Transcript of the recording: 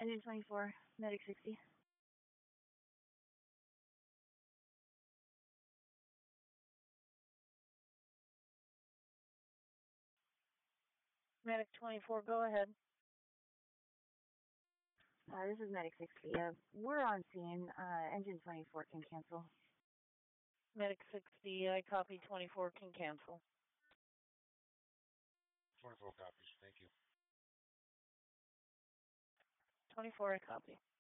Engine 24, Medic 60. Medic 24, go ahead. This is Medic 60. We're on scene. Engine 24 can cancel. Medic 60, I copy. 24 can cancel. 24 copies. Thank you. 24, I copy.